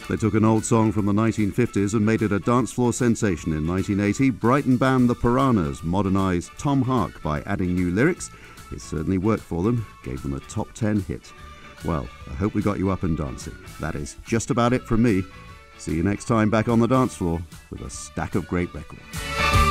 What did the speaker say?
They took an old song from the 1950s and made it a dance floor sensation in 1980. Brighton band The Piranhas modernised Tom Hark by adding new lyrics. It certainly worked for them, gave them a top 10 hit. Well, I hope we got you up and dancing. That is just about it from me. See you next time back on the dance floor with a stack of great records.